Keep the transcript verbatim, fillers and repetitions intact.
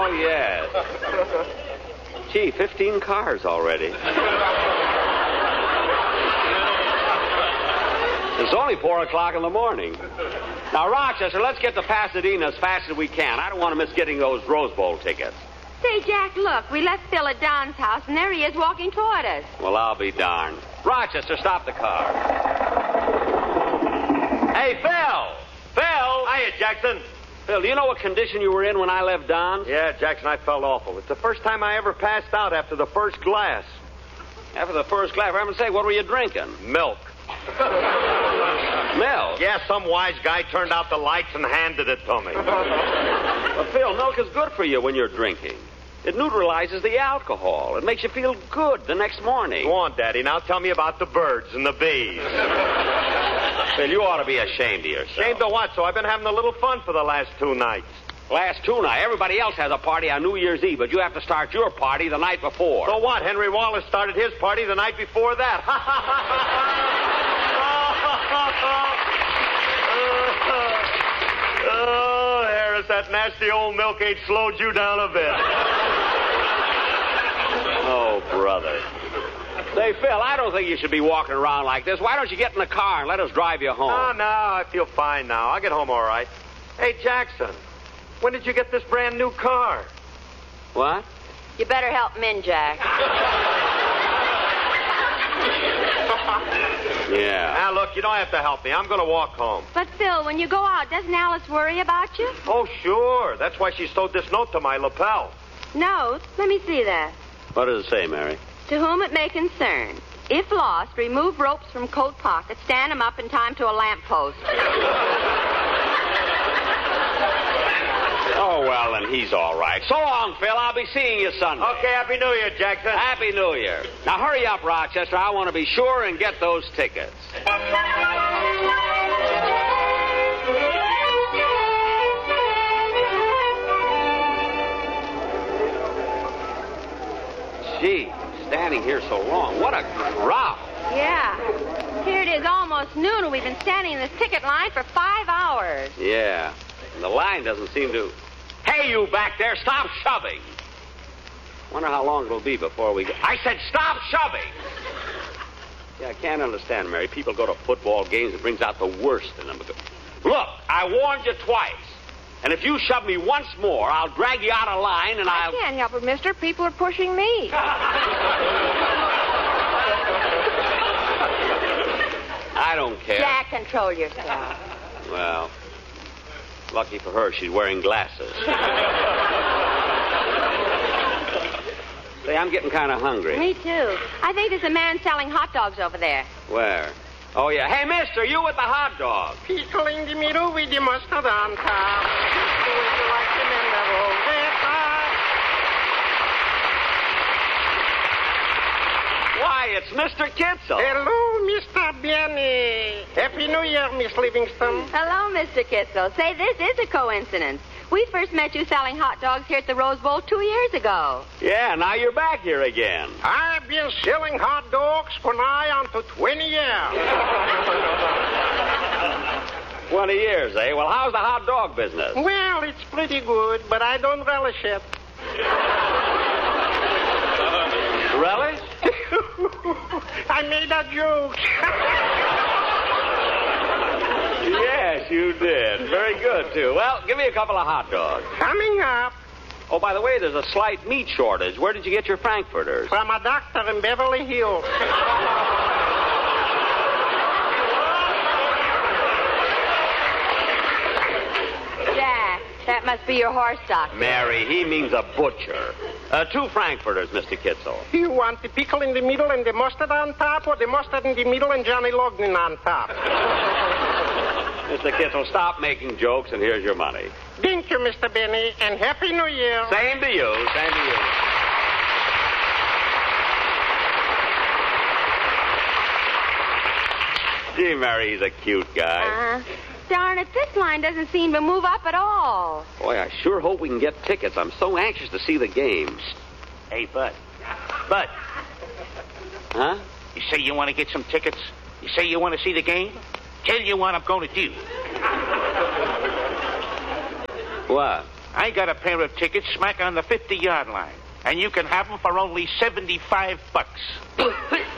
Oh, yes. Gee, fifteen cars already. It's only four o'clock in the morning. Now, Rochester, let's get to Pasadena as fast as we can. I don't want to miss getting those Rose Bowl tickets. Say, Jack, look. We left Phil at Don's house, and there he is walking toward us. Well, I'll be darned. Rochester, stop the car. Hey, Phil! Phil! Hiya, Jackson. Phil, do you know what condition you were in when I left Don's? Yeah, Jackson, I felt awful. It's the first time I ever passed out after the first glass. After the first glass, for heaven's sake, what were you drinking? Milk. Milk? Yeah, some wise guy turned out the lights and handed it to me. But, Phil, milk is good for you when you're drinking. It neutralizes the alcohol. It makes you feel good the next morning. Go on, Daddy. Now tell me about the birds and the bees. Phil, you ought to be ashamed of yourself. Ashamed of what? So I've been having a little fun for the last two nights. Last two nights. Everybody else has a party on New Year's Eve, but you have to start your party the night before. So what? Henry Wallace started his party the night before that. Oh, Harris, that nasty old milk ain't slowed you down a bit. Oh, brother. Say, Phil, I don't think you should be walking around like this. Why don't you get in the car and let us drive you home? Oh, no, I feel fine now. I'll get home all right. Hey, Jackson, when did you get this brand new car? What? You better help him in, Jack. Yeah. Now, look, you don't have to help me. I'm going to walk home. But, Phil, when you go out, doesn't Alice worry about you? Oh, sure. That's why she sewed this note to my lapel. No. Let me see that. What does it say, Mary? To whom it may concern. If lost, remove ropes from coat pockets, stand them up in time to a lamppost. Oh, well, then he's all right. So long, Phil. I'll be seeing you Sunday. Okay, Happy New Year, Jackson. Happy New Year. Now, hurry up, Rochester. I want to be sure and get those tickets. Gee, standing here so long. What a crowd. Yeah. Here it is, almost noon, and we've been standing in this ticket line for five hours. Yeah. And the line doesn't seem to... Hey, you back there, stop shoving. Wonder how long it'll be before we get... I said stop shoving. Yeah, I can't understand, Mary. People go to football games. It brings out the worst in them. Look, I warned you twice. And if you shove me once more, I'll drag you out of line and I'll... I can't help it, mister. People are pushing me. I don't care. Jack, control yourself. Well, lucky for her, she's wearing glasses. Say, I'm getting kind of hungry. Me too. I think there's a man selling hot dogs over there. Where? Oh, yeah. Hey, mister, you with the hot dog. Pickle in the middle with the mustard on top. Would you like to mend the Rosetta? Why, it's Mister Kitzel. Hello, Mister Benny. Happy New Year, Miss Livingston. Hello, Mister Kitzel. Say, this is a coincidence. We first met you selling hot dogs here at the Rose Bowl two years ago. Yeah, now you're back here again. I've been selling hot dogs for nigh on to twenty years. Twenty years, eh? Well, how's the hot dog business? Well, it's pretty good, but I don't relish it. Relish? I made a joke. Yes, you did. Very good, too. Well, give me a couple of hot dogs. Coming up. Oh, by the way, there's a slight meat shortage. Where did you get your frankfurters? From a doctor in Beverly Hills. Jack, that must be your horse doctor. Mary, he means a butcher. Uh, two frankfurters, Mister Kitzel. You want the pickle in the middle and the mustard on top, or the mustard in the middle and Johnny Logan on top? Mister Kitzel, stop making jokes, and here's your money. Thank you, Mister Benny, and Happy New Year. Same to you. Same to you. Gee, Mary, he's a cute guy. Uh-huh. Darn it, this line doesn't seem to move up at all. Boy, I sure hope we can get tickets. I'm so anxious to see the game. Hey, Bud. Bud, Huh? you say you want to get some tickets? You say you want to see the game? Tell you what I'm going to do. What? I got a pair of tickets smack on the fifty-yard line, and you can have them for only seventy-five bucks.